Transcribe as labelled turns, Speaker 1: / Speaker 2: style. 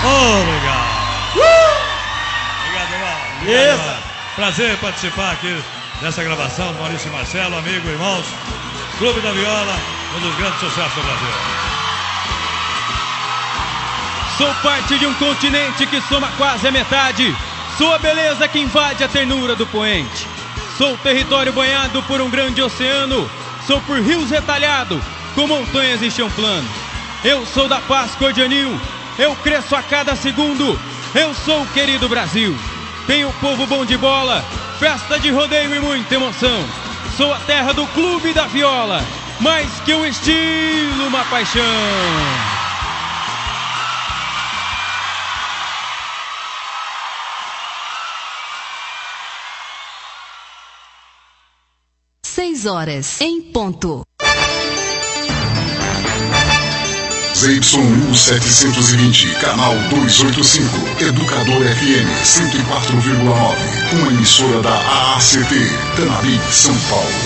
Speaker 1: Obrigado. Obrigado, irmão. Prazer participar aqui dessa gravação do Maurício Marcelo, amigo, irmãos. Clube da Viola, um dos grandes sucessos do Brasil.
Speaker 2: Sou parte de um continente que soma quase a metade. Sou a beleza que invade a ternura do poente. Sou território banhado por um grande oceano. Sou por rios retalhado, com montanhas em chão plano. Eu sou da paz cordianil. Eu cresço a cada segundo. Eu sou o querido Brasil. Tenho povo bom de bola, festa de rodeio e muita emoção. Sou a terra do Clube da Viola, mais que um estilo, uma paixão.
Speaker 3: Horas em ponto.
Speaker 4: ZYU 720, canal 285, Educador FM 104,9, uma emissora da AACT, Tanabi, São Paulo.